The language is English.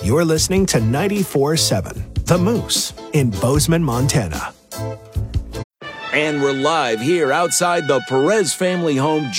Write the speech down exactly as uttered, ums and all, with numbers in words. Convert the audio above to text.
You're listening to ninety-four seven The Moose in Bozeman, Montana. And we're live here outside the Perez family home.